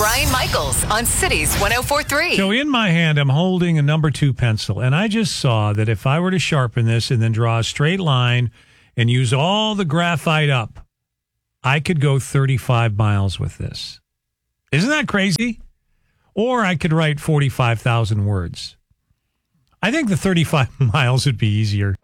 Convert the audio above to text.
Brian Michaels on Cities 104.3. So in my hand, I'm holding a number 2 pencil, and I just saw that if I were to sharpen this and then draw a straight line and use all the graphite up, I could go 35 miles with this. Isn't that crazy? Or I could write 45,000 words. I think the 35 miles would be easier.